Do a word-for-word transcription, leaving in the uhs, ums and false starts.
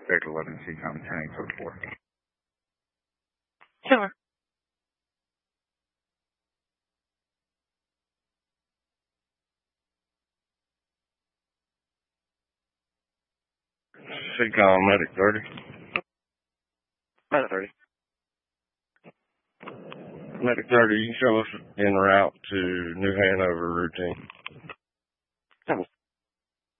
Vector eleven, C COM ten eight four four. Sure. C COM Medic thirty. Medic thirty. Medic thirty, you show us en route to New Hanover routine.